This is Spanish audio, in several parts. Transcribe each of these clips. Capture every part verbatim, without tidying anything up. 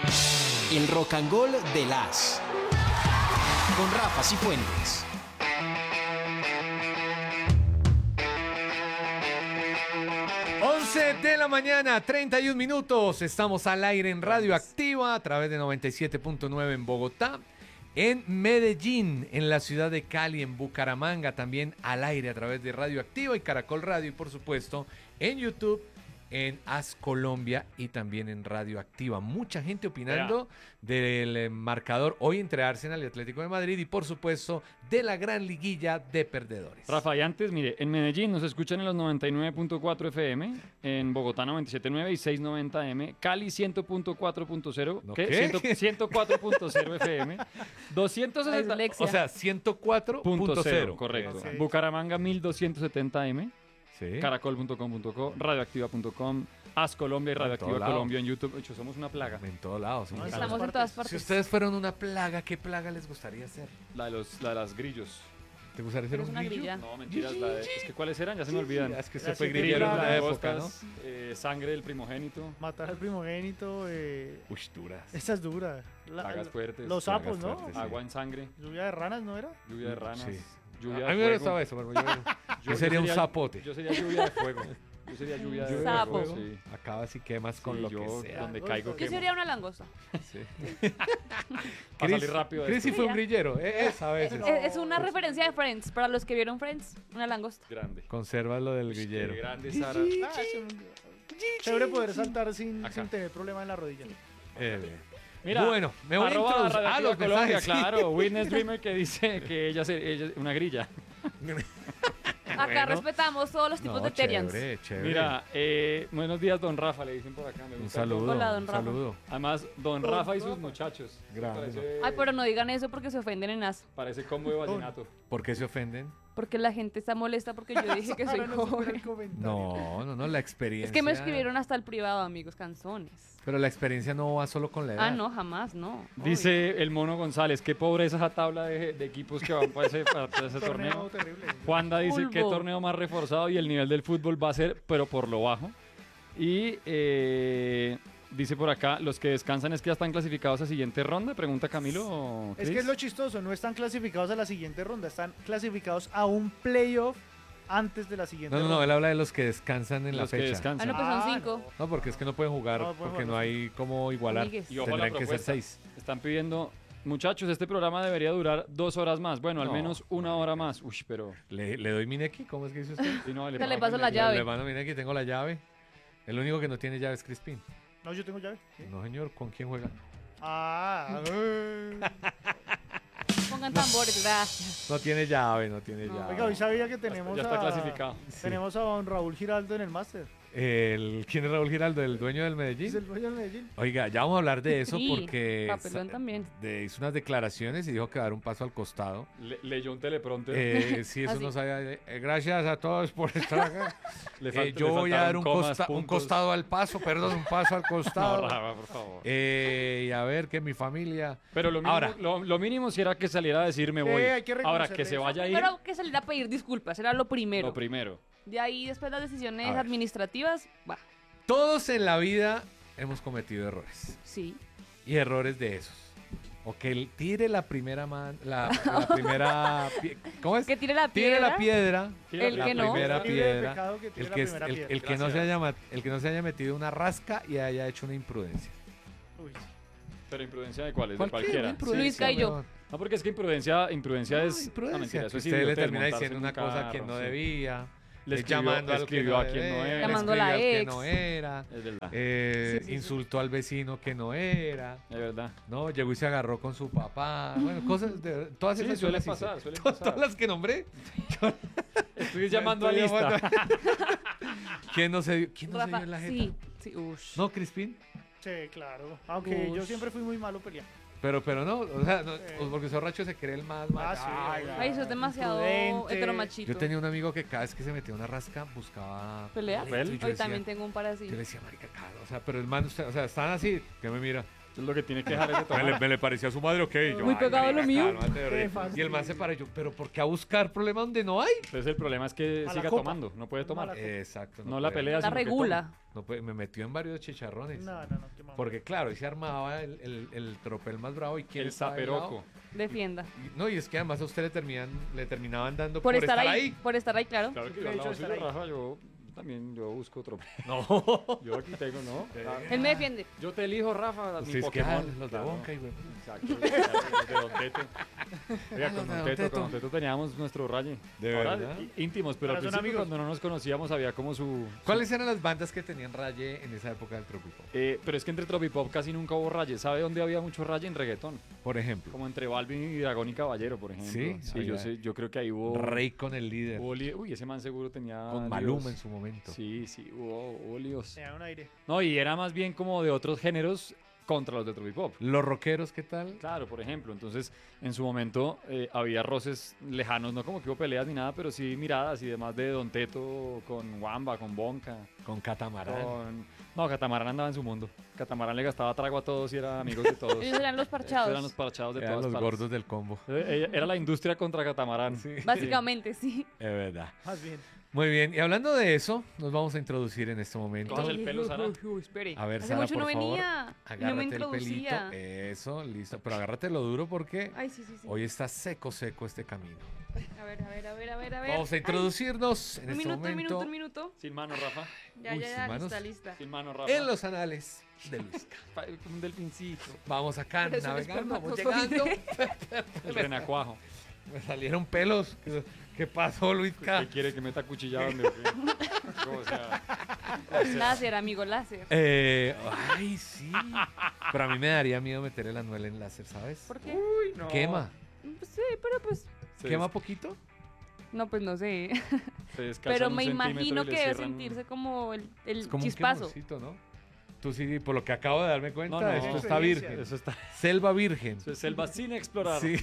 El Rock and Roll de las con Rafa Cifuentes. once de la mañana, treinta y un minutos. Estamos al aire en Radio Activa a través de noventa y siete punto nueve en Bogotá, en Medellín, en la ciudad de Cali, en Bucaramanga, también al aire a través de Radio Activa y Caracol Radio, y por supuesto en YouTube, en As Colombia y también en Radio Activa. Mucha gente opinando yeah. del eh, marcador hoy entre Arsenal y Atlético de Madrid y por supuesto de la gran liguilla de perdedores. Rafa, y antes, mire, en Medellín nos escuchan en los noventa y nueve punto cuatro F M, en Bogotá noventa y siete punto nueve y seiscientos noventa M, Cali cien punto cuatro punto cero, ¿No ¿qué? qué? ciento cuatro punto cero F M, doscientos sesenta, o sea, ciento cuatro punto cero, correcto. Okay. Bucaramanga mil doscientos setenta M. Sí. Caracol punto com punto co, radioactiva punto com, As Colombia y Radioactiva Colombia en YouTube. De hecho, somos una plaga. En todos lados. No, estamos en todas partes. Si ustedes fueran una plaga, ¿qué plaga les gustaría ser? La de, los, la de las grillos. ¿Te gustaría ser un una grillo? grilla. No, mentiras. La de, es que ¿cuáles eran? Ya se me olvidan. Es que se Las fue siete grillero en plagas, una época, ¿no? langostas, eh, sangre del primogénito. Matar al primogénito. Eh, Uy, duras. esta es dura. La- Plagas fuertes. Los sapos, plagas ¿no? fuertes, sí. Agua en sangre. Lluvia de ranas, ¿no era? Lluvia de ranas. Sí. Lluvia A de mí me fuego. gustaba eso, pero yo, yo, Yo sería un sería- zapote. Yo sería lluvia de fuego. Yo sería lluvia de Sapo. fuego. Sí. Acabas y quemas con Sí, lo yo que sea. donde Yo caigo Yo quemo. sería una langosta. Sí. Para salir rápido de Chris sí esto. fue un grillero. eh, Es a veces. No. Es, es una referencia de Friends. Para los que vieron Friends, una langosta. Grande. Conserva lo del Qué grillero. grande, Sara. Ah, es un- Chévere poder saltar sin, Acá. sin tener problema en la rodilla. Eh, Mira, bueno, me voy a arroba introducir. Radioactiva Ah, los Colombia, mensajes, sí. claro. Witness Dreamer que dice que ella es ella es una grilla. Acá Bueno. respetamos todos los tipos No, de Terians. chévere, chévere. Mira, eh, buenos días, don Rafa, le dicen por acá. me un gusta. saludo. Hola, don un Rafa. saludo. Además, don Don Rafa y sus Rafa. muchachos. Grande, Parece, Ay, pero no digan eso porque se ofenden en as. parece combo de vallenato. ¿Por qué se ofenden? Porque la gente está molesta porque yo dije que soy Ahora no supera joven. el comentario. No, no, no, la experiencia. Es que me escribieron hasta el privado, amigos, canzones. Pero la experiencia no va solo con la edad. Ah, no, jamás, no. Dice el Mono González, qué pobreza esa tabla de, de equipos que van para ese, para ese torneo. Torneo terrible. Juanda dice Fulbo. qué torneo más reforzado y el nivel del fútbol va a ser, pero por lo bajo. Y eh, dice por acá, los que descansan es que ya están clasificados a siguiente ronda, pregunta Camilo. Es Chris. que es lo chistoso, no están clasificados a la siguiente ronda, están clasificados a un playoff antes de la siguiente No, no, no, él ronda. habla de los que descansan en Los la que fecha. Ah, descansan. no, pues son Ah, cinco. No, porque es que no pueden jugar, No, pueden porque jugar, no no. hay cómo igualar. Amigues. Y ojo a la Tendrían que ser propuesta. seis. Están pidiendo, muchachos, este programa debería durar dos horas más. Bueno, al No, menos una hora más. Uy, pero... ¿Le, le doy Mineki? ¿Cómo es que dice usted? y no, Que le pago paso el- la llave. Le mando Mineki, tengo la llave. El único que no tiene llave es Crispín. No, yo tengo llave. ¿sí? No, señor, ¿con quién juega? Ah, eh. Pongan tambores, gracias. No tiene llave, no tiene No. llave. Oiga, hoy sabía que tenemos Ya está a... clasificado. Tenemos a don Raúl Giraldo en el máster. El, ¿Quién es Raúl Giraldo, el dueño del Medellín? Es el dueño del Medellín. Oiga, ya vamos a hablar de eso Sí, porque papelón sa- también. de- hizo unas declaraciones y dijo que va a dar un paso al costado. Le- leyó un teleprompter. Eh, sí, eso Así. no sabía. Eh, gracias a todos por estar acá. Le Eh, falta- yo le voy a dar faltaron un, comas, costa- un puntos. costado al paso, perdón, un paso al No, costado. Rafa, por favor. Eh, y a ver que mi familia. Pero lo mínimo, Ahora. lo, lo mínimo sí era que saliera a decir me Sí, voy. hay que Ahora reconocerle que se eso. vaya a ir, Pero que salir a pedir disculpas, era lo primero. lo primero. De ahí después las decisiones A ver. administrativas, va, Todos en la vida hemos cometido errores. sí. Y errores de esos. O que él tire la primera man, la, la primera. pie- ¿Cómo es? Que tire la Tire piedra. la piedra. Tira El la que no. primera Libre de piedra. pecado que tire El la que, es- primera el, piedra. el que no se Gracias. haya, ma- el que no se haya metido una rasca y haya hecho una imprudencia. Uy, Pero imprudencia de cuáles, de Cualquier cualquiera. imprudencia, Luis Caillo. weón. No, porque es que imprudencia, imprudencia No, es. imprudencia, no, mentira, que eso es usted le idiotez, termina montarse diciendo en una un cosa que carro, no sí. debía. Le eh, escribió- llamando le al que escribió no a quien no debía, era. le Llamando a la escribió al que ex. no era. Es verdad. eh, Sí, sí, sí. insultó al vecino que no era. Es verdad. No, llegó y se agarró con su papá. Bueno, cosas de todas Sí, esas suele yo las hice. pasar, suele Todas- pasar. Todas las que nombré. Estoy llamando a Estoy lista. llamando- ¿Quién no se dio, quién no se dio Rafa, en la jeta? sí, sí, ush. No, Crispín. sí, claro. Aunque Ush. yo siempre fui muy malo peleando. Pero, pero no, o sea, no, Sí. porque Sorracho se cree el más, más. Ah, sí, Ay, ay, Ay, eso es demasiado Imprudente. heteromachito. Yo tenía un amigo que cada vez que se metía una rasca buscaba ¿Pelea? pleito, y yo Hoy decía- también tengo un para así. Yo le decía, marica, cara, o sea, pero el man, o sea, o sea, estaban así, que me mira, Es lo que tiene que dejar ese Me tomar. le, me le pareció a su madre, ok. Yo, Muy ay, pegado marica, lo mío. cálmate, Qué bre. fastidio. Y el man se para y yo, pero ¿por qué a buscar problemas donde no hay? Entonces el problema es que Mala siga copa. tomando, no puede tomar. Mala Exacto. No la puede. pelea, La sino que regula. No puede, me metió en varios chicharrones. No, no, no, qué mamá. Porque claro, ahí se armaba el, el, el tropel más bravo y toma. quién El estaba del lado. zaperoco. Defienda. Y- No, y es que además a usted le, terminan, le terminaban dando Por, estar, ahí, Por estar ahí, claro. Claro que Siempre yo he al lado dicho suyo, estar ahí. Rafa, yo también yo busco otro. No. Yo aquí tengo, ¿no? Ah, Él me defiende. Yo te elijo, Rafa, mi Sí, es que, ah, Pokémon. los de Claro. Bonca y güey. Exacto, los de Don Teto. Oiga, Ah, con los de Don Don Teto, Teto. con Don Teto teníamos nuestro raye. ¿De Ahora, verdad? í- íntimos, pero al Ahora son principio amigos. cuando no nos conocíamos había como su... ¿Cuáles eran las bandas que tenían raye en esa época del Tropipop? Eh, pero es que entre Tropipop casi nunca hubo raye. ¿Sabe dónde había mucho raye? En reggaetón. Por ejemplo, Como entre Balvin y Dragón y Caballero, por ejemplo. Sí, sí yo, había- sé, yo creo que ahí hubo... Rey con el líder, hubo li- Uy, ese man seguro tenía... con líos. Maluma en su momento. Sí, sí, hubo, hubo líos. Te da un aire. No, y era más bien como de otros géneros contra los de Tropipop. Los rockeros, ¿qué tal? Claro, por ejemplo. Entonces, en su momento eh, había roces lejanos, no como que hubo peleas ni nada, pero sí miradas y demás de Don Teto con Wamba, con Bonca, Con Catamarán. con... No, Catamarán andaba en su mundo. Catamarán le gastaba trago a todos y era amigos de todos. Ellos eran los Estos parchados. eran los parchados de Eran todas los partes. gordos del combo. Eh, Era la industria contra Catamarán. Sí. Básicamente, sí. Es verdad. Más bien. Muy bien, y hablando de eso, nos vamos a introducir en este momento. Cojas el pelo, Sara. Uy, uy, uy, espere. A ver, Hace Sara, mucho por no favor, venía. Y no me Agárrate el introducía. pelito. Eso, listo. Pero agárratelo duro porque Ay, sí, sí, sí. hoy está seco, seco este camino. A ver, a ver, a ver, a ver, a ver. Vamos a Ay, introducirnos en un este minuto, un momento minuto, un minuto. Sin mano, Rafa. Ya, Uy, ya, sin ya, manos. lista, lista. Sin mano, Rafa. en los anales de Luisca. Pa- Un delfincito. Vamos acá, Pero es un navegando, vamos espermatozoide. llegando. El renacuajo. Me salieron pelos. ¿Qué, qué pasó, Luisca? ¿Qué quiere que meta cuchillado donde o qué? O sea, o sea, Láser, amigo, láser. Eh, ay, sí. Pero a mí me daría miedo meter el anuel en láser, ¿sabes? ¿Por qué? uy, no. Quema. Pues sí, pero pues. Se ¿Quema des- poquito? No, pues no sé. se descalzan Pero un me centímetro imagino y le que debe cierran- sentirse como el, el Es como chispazo. un quemoncito, ¿no? Tú sí, por lo que acabo de darme cuenta, No, no, esto está experiencia. virgen. Eso está. Selva virgen. Eso es selva sin explorar. Sí.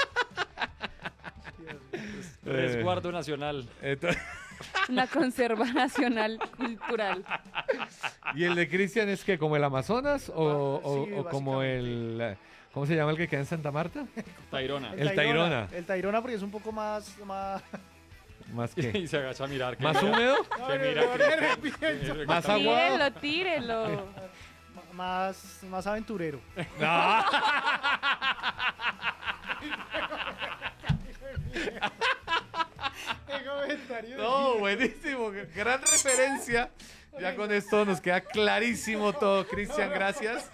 Resguardo nacional. Entonces- Una conserva nacional cultural. ¿Y el de Cristian es que como el Amazonas o, Ah, o- sí, o como básicamente. el... ¿Cómo se llama el que queda en Santa Marta? Tairona. El Tayrona. El Tayrona porque es un poco más... más... ¿Más qué? Y se agacha a mirar. que ¿Más mira- húmedo? Que mira, No, no, que- no, que- pienso. que- Más que- agua. Tírelo, tírelo. más, más aventurero. No. ¿Qué comentario? No, buenísimo. Gran referencia. Ya con esto nos queda clarísimo todo, Cristian. Gracias.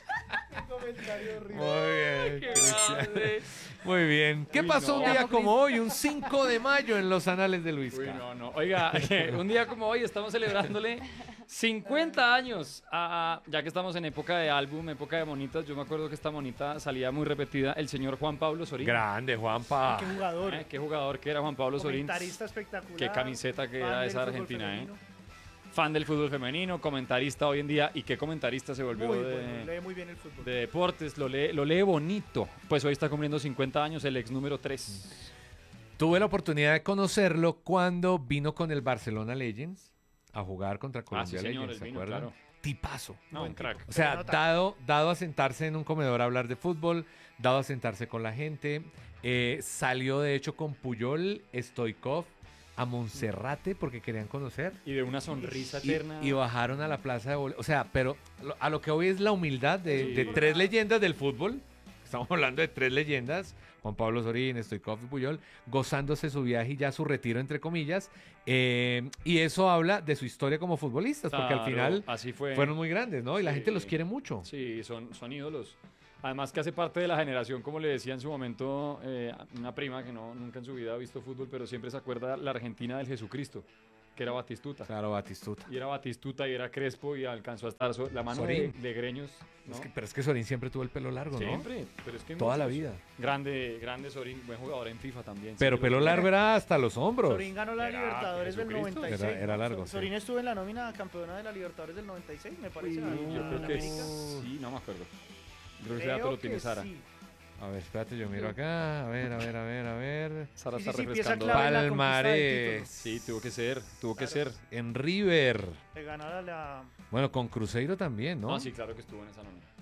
Qué comentario horrible. Muy bien, Qué Cristian. madre. Muy bien. ¿Qué Uy, pasó no. un Ya, día pues, como hoy, un cinco de mayo en los anales de Luisca? Uy, no, no. Oiga, un día como hoy estamos celebrándole cincuenta años. A, ya que estamos en época de álbum, época de monitas. Yo me acuerdo que esta monita salía muy repetida. El señor Juan Pablo Sorín. Grande, Juanpa. Qué jugador. Eh, Qué jugador que era Juan Pablo Sorín. Comentarista espectacular. Qué camiseta que fan era del esa fútbol Argentina, ¿eh? femenino. Fan del fútbol femenino, comentarista hoy en día. ¿Y qué comentarista se volvió Muy de, bueno, lee muy bien el fútbol. de deportes? Lo lee, lo lee bonito. Pues hoy está cumpliendo cincuenta años, el ex número tres. Tuve la oportunidad de conocerlo cuando vino con el Barcelona Legends a jugar contra Ah, Colombia sí, señor, Legends, él ¿se vino, acuerdan? claro. Tipazo. No, Buen un crack. tipo. O sea, Se nota. dado, dado a sentarse en un comedor a hablar de fútbol, dado a sentarse con la gente, eh, salió de hecho con Puyol, Stoikov, a Monserrate porque querían conocer. Y de una sonrisa Y, eterna. y bajaron a la plaza de Bol- O sea, pero lo- a lo que hoy es la humildad de, Sí. de tres leyendas del fútbol. Estamos hablando de tres leyendas. Juan Pablo Sorín, Stoikov y Puyol, gozándose su viaje y ya su retiro, entre comillas. Eh, y eso habla de su historia como futbolistas, porque al Claro, final así fue. fueron muy grandes, ¿no? Y la Sí. gente los quiere mucho. Sí, son, son ídolos. Además que hace parte de la generación, como le decía en su momento eh, una prima que no, nunca en su vida ha visto fútbol, pero siempre se acuerda la Argentina del Jesucristo, que era Batistuta. Claro, Batistuta. Y era Batistuta y era Crespo y alcanzó a estar so- la mano de, Sorín. de Greños. ¿no? Es que- pero es que Sorín siempre tuvo el pelo largo, ¿no? Siempre, pero es que Toda la muchos. vida. Grande, grande Sorín, buen jugador en FIFA también. Pero sí, pelo lo- largo era hasta los hombros. Sorín ganó la Era Libertadores del Jesucristo. noventa y seis. Era- era ¿no? largo, So- sí. Sorín estuvo en la nómina campeona de la Libertadores del noventa y seis, me parece. Uy, en- yo en creo que América. sí, no me acuerdo. Creo que ese dato lo tiene que Sara. sí. A ver, espérate, yo miro acá. A ver, a ver, a ver, a ver. Sara Sí, está sí, sí, pieza refrescando. clave en la conquista del Palmarés. Sí, tuvo que ser, tuvo que Claro. ser. En River. Le ganó a la... Bueno, con Cruzeiro también, ¿no? No, sí, claro que estuvo en esa nómina.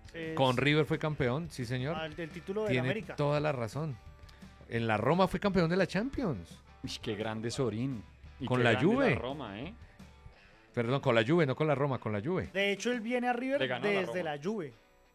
Es- Con River fue campeón, sí señor. al del título de Tiene América. toda la razón. En la Roma fue campeón de la Champions. Ish, qué grande Sorín. Y Con qué la grande Juve. Roma, ¿eh? Perdón, con la Juve, no con la Roma, con la Juve. De hecho, él viene a River Le ganó a la desde Roma. la Juve.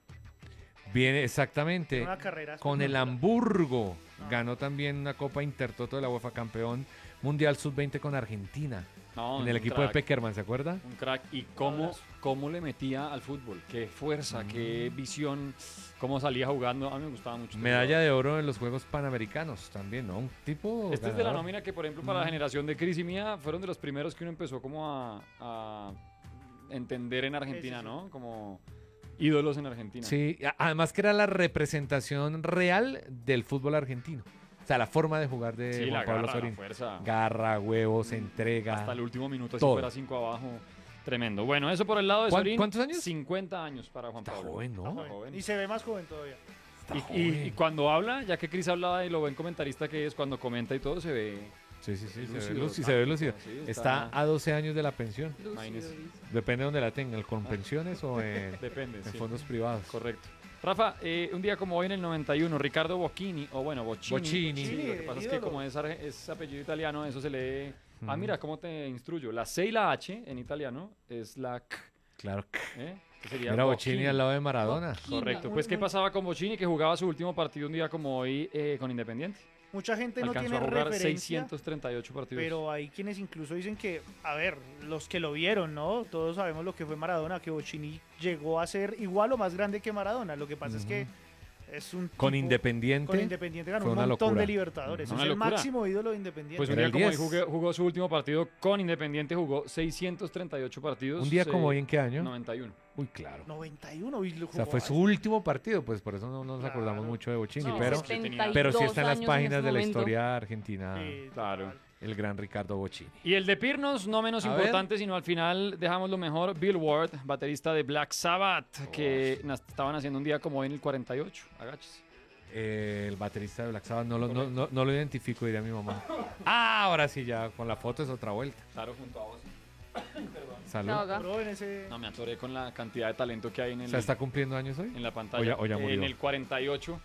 Viene exactamente. Una carrera Con el espectacular. Hamburgo. Ah. Ganó también una Copa Intertoto de la UEFA, campeón mundial sub veinte con Argentina. No, en el un equipo crack, de Peckerman, ¿se acuerda? Un crack. Y cómo, cómo le metía al fútbol. Qué fuerza, qué Mm. visión. Cómo salía jugando. A mí me gustaba mucho. este Medalla de oro en los Juegos Panamericanos también, ¿no? Un tipo Este es de la ganador. nómina que, por ejemplo, para la generación de Cris y mía, fueron de los primeros que uno empezó como a, a entender en Argentina, Sí, sí, sí. ¿no? Como ídolos en Argentina. Sí, a- además que era la representación real del fútbol argentino. O sea, la forma de jugar de Sí, Juan la Pablo garra, la Sorín. fuerza. Garra, huevos, entrega. Hasta el último minuto, si todo. fuera cinco abajo. Tremendo. Bueno, eso por el lado de ¿Cuán- Sorín. cuántos años? cincuenta años para Juan Está Pablo. joven, Está ¿no? joven. joven. Y se ve más joven todavía. Está Y, y- joven. y cuando habla, ya que Cris hablaba y lo buen comentarista que es, cuando comenta y todo, se ve. Sí, sí, sí, se ve lúcido, lúcido. Se ve lúcido. táctico, sí, Está a doce años de la pensión. Imagínese. Depende de donde la tengan, con pensiones o en, Depende. en sí. fondos privados. Correcto. Rafa, eh, un día como hoy en el noventa y uno, Ricardo Bocchini, o bueno, Bocchini. Bocchini. Sí, lo que pasa es que ídolo. como es, arge- es apellido italiano, eso se lee. Ah, Ujú. mira, ¿cómo te instruyo? La C y la H en italiano es la K. Claro. ¿eh? Que sería Mira Bocchini Bocchini. al lado de Maradona. Correcto. Muy, Pues, ¿qué muy- pasaba con Bocchini? Que jugaba su último partido un día como hoy eh, con Independiente. Mucha gente no Alcanzó tiene a jugar referencia, seiscientos treinta y ocho partidos. pero hay quienes incluso dicen que, a ver, los que lo vieron, ¿no? Todos sabemos lo que fue Maradona, que Bocchini llegó a ser igual o más grande que Maradona. Lo que pasa es que es un Con tipo- Independiente. Con Independiente ganó fue un una montón locura. de Libertadores. Una es el locura. máximo ídolo de Independiente. Pues un Era día el como hoy diez. jugué- jugó su último partido con Independiente, jugó seiscientos treinta y ocho partidos. Un día se- como hoy, ¿en qué año? noventa y uno. Uy, claro. noventa y uno. Y lo O sea, jugó fue su así. último partido, pues por eso no nos Claro. acordamos mucho de Bocchini, No, pero, setenta y pero sí dos está en las años páginas ese de la momento. historia argentina, Sí, Claro. total. el gran Ricardo Bocchini. Y el de Pirnos, no menos A importante, sino al final dejamos lo mejor, Bill Ward, baterista de Black Sabbath, que nas- estaban haciendo un día como hoy en el cuarenta y ocho. Agáchese. Eh, el baterista de Black Sabbath, no lo, no, no- no lo identifico, diría mi mamá. Ah, ahora sí, ya con la foto es otra vuelta. Claro, junto a vos. Salud. No, haga. Bro, en ese... No, me atoré con la cantidad de talento que hay en, O el, sea, ¿está cumpliendo años hoy? en la pantalla. O ya- o ya en murió. el cuarenta y ocho.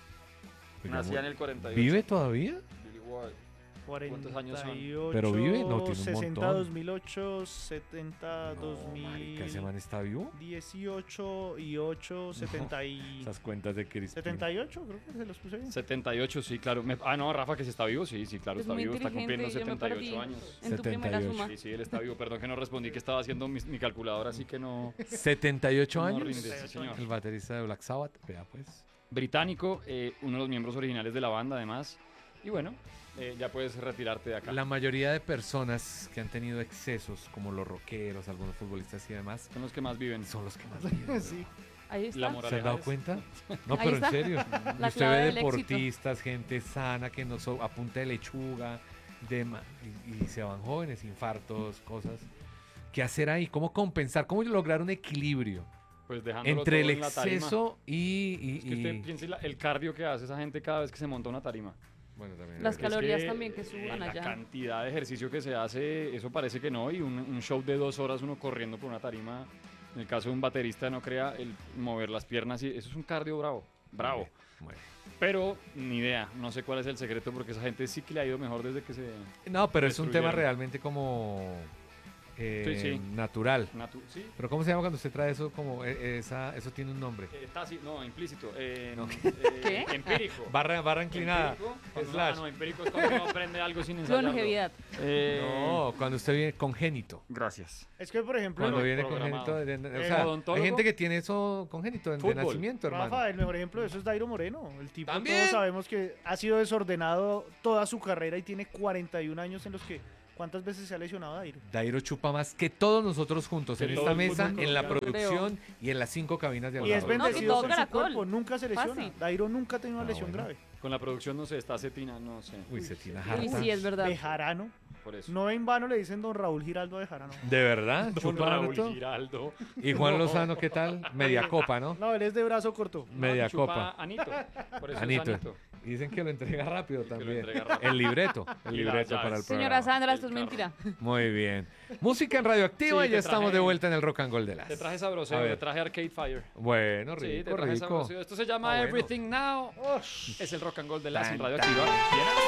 Pues ya Nacía mu- en el cuarenta y ocho. ¿Vive todavía? Bill Ward. cuarenta años son? y ocho, Pero vive, no, tiene un sesenta, montón. dos mil ocho, setenta, dos mil Marica, ¿ese man está vivo? dieciocho y ocho, setenta y... Esas cuentas de Cristina. setenta y ocho, creo que se los puse bien. setenta y ocho, sí, claro. Me- ah, no, Rafa, que si está vivo, sí, sí, claro, Es está muy vivo, está cumpliendo inteligente, yo me setenta y ocho perdí. años. En tu primera setenta y ocho. suma. Sí, sí, él está vivo. Perdón que no respondí, que estaba haciendo mi, mi calculadora, así que no. setenta y ocho no años. rinde, sí, señor. El baterista de Black Sabbath, vea pues. Británico, eh, uno de los miembros originales de la banda, además. Y bueno, eh, ya puedes retirarte de acá. La mayoría de personas que han tenido excesos, como los rockeros, algunos futbolistas y demás, Son los que más viven. son los que más viven. Sí. Ahí está. La ¿Se moraleja han dado es- cuenta? No, Ahí pero está. en serio. La Usted clave ve del éxito. deportistas, gente sana que no so- a punta de lechuga, de ma- y, y se van jóvenes, infartos, cosas. ¿Qué hacer ahí? ¿Cómo compensar? ¿Cómo lograr un equilibrio Pues dejándolo entre el todo en la tarima. exceso y... y- Es que usted y- piense la- el cardio que hace esa gente cada vez que se monta una tarima. Bueno, también Las es verdad. calorías Es también que eh, suban La allá. cantidad de ejercicio que se hace, eso parece que no. Y un, un show de dos horas uno corriendo por una tarima, en el caso de un baterista, no crea el mover las piernas. Y eso es un cardio bravo, bravo. Bueno. Pero ni idea, no sé cuál es el secreto porque esa gente sí que le ha ido mejor desde que se... No, pero es un tema Destruyeron. realmente como eh, Sí, sí. natural. natu- ¿Sí? Pero ¿cómo se llama cuando usted trae eso? Como eh, esa, eso tiene un nombre. Eh, tácito, no, implícito. eh, No. eh, ¿Qué? Empírico. Barra, barra inclinada. Empírico, cuando uno- Slash. ah, no, empírico es cuando uno aprende algo sin ensayarlo. Longevidad. Eh, No, cuando usted viene congénito. Gracias. Es que, por ejemplo, Cuando Pro- viene programado. congénito. de- de- o Eh, sea, hay odontólogo. gente que tiene eso congénito de, de Fútbol. nacimiento, hermano. Rafa, el mejor ejemplo de eso es Dairo Moreno. El tipo, ¿También? todos sabemos que ha sido desordenado toda su carrera y tiene cuarenta y un años en los que... ¿Cuántas veces se ha lesionado Dairo? Dairo chupa más que todos nosotros juntos Que en todo esta el mesa, fútbol en la colombiano. producción y en las cinco cabinas de Y es habladores. No, que bendecido todo con su caracol. cuerpo, nunca se lesiona. Fácil. Dairo nunca ha tenido una Ah, lesión bueno. grave. Con la producción no sé, está Cetina, no sé. Uy, se tiene Uy, harta. sí, es verdad. Bejarano. Por eso. No en vano le dicen don Raúl Giraldo Bejarano. ¿De verdad? Don ¿Chupa Raúl harto? Giraldo. ¿Y Juan No. Lozano qué tal? Media copa, ¿no? No, él es de brazo corto. Media Chupa copa. Anito. Por eso Anito. es Anito. Y dicen que lo entrega rápido también. entrega rápido. El libreto. El Y las libreto para el llaves. programa. Señora Sandra, El esto es carro. mentira. Muy bien. Música en Radioactiva Sí, y ya te estamos traje- de vuelta en el Rock and Roll de las. Te traje A sabroseo, ver. te traje Arcade Fire. Bueno, Sí, te rico, traje rico. sabroseo. Esto se llama Ah, bueno. Everything Now. Es el rock and roll de las Tan, en Radioactiva. Bien.